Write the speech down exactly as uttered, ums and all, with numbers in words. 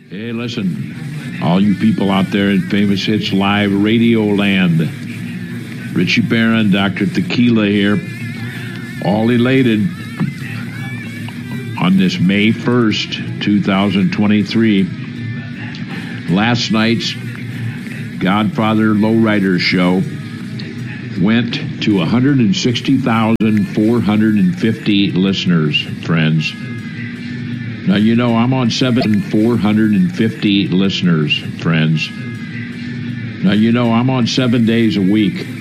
Hey, listen, all you people out there in Famous Hits Live Radio Land, Richie Barron, Doctor Tequila here, all elated on this May first, two thousand twenty-three. Last night's Godfather Lowrider show went to one hundred sixty thousand four hundred fifty listeners, friends. Now, you know, I'm on seven four hundred fifty listeners, friends. Now, you know, I'm on seven days a week.